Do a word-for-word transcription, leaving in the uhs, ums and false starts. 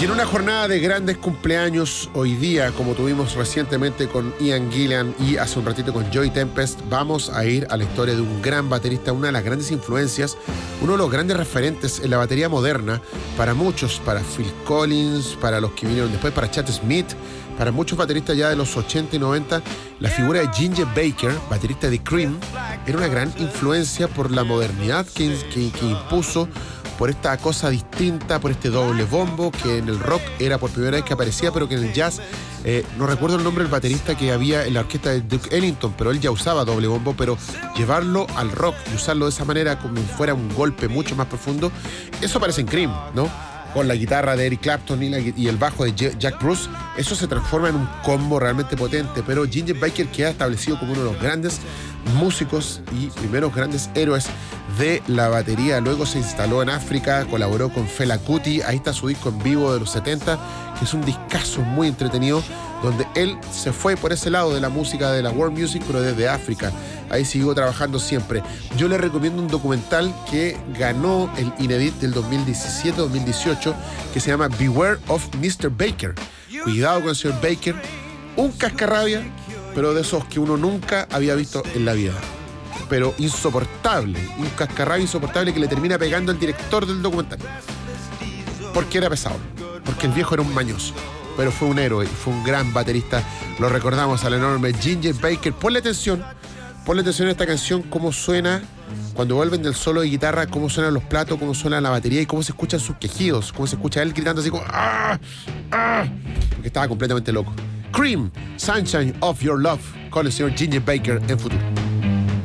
Y en una jornada de grandes cumpleaños hoy día, como tuvimos recientemente con Ian Gillan y hace un ratito con Joey Tempest, vamos a ir a la historia de un gran baterista, una de las grandes influencias, uno de los grandes referentes en la batería moderna, para muchos, para Phil Collins, para los que vinieron después, para Chad Smith, para muchos bateristas ya de los ochenta y noventa, la figura de Ginger Baker, baterista de Cream, era una gran influencia por la modernidad que, que, que impuso, por esta cosa distinta, por este doble bombo que en el rock era por primera vez que aparecía, pero que en el jazz, eh, no recuerdo el nombre del baterista que había en la orquesta de Duke Ellington, pero él ya usaba doble bombo, pero llevarlo al rock y usarlo de esa manera como si fuera un golpe mucho más profundo, eso aparece en Cream, ¿no? Con la guitarra de Eric Clapton y, la, y el bajo de Jack Bruce, eso se transforma en un combo realmente potente, pero Ginger Baker queda establecido como uno de los grandes músicos y primeros grandes héroes de la batería. Luego se instaló en África, colaboró con Fela Kuti, ahí está su disco en vivo de los setenta, que es un discazo muy entretenido, donde él se fue por ese lado de la música, de la world music, pero desde África. Ahí siguió trabajando siempre. Yo le recomiendo un documental que ganó el Inedit del dos mil diecisiete dos mil dieciocho, que se llama Beware of mister Baker. Cuidado con el señor Baker, un cascarrabia, pero de esos que uno nunca había visto en la vida. Pero insoportable, un cascarrabia insoportable que le termina pegando al director del documental. Porque era pesado, porque el viejo era un mañoso. Pero fue un héroe, fue un gran baterista. Lo recordamos al enorme Ginger Baker. Ponle atención, ponle atención a esta canción, cómo suena cuando vuelven del solo de guitarra, cómo suenan los platos, cómo suena la batería y cómo se escuchan sus quejidos, cómo se escucha él gritando así como ¡ah! ¡ah! Porque estaba completamente loco. Cream, Sunshine of Your Love, con el señor Ginger Baker en Futuro.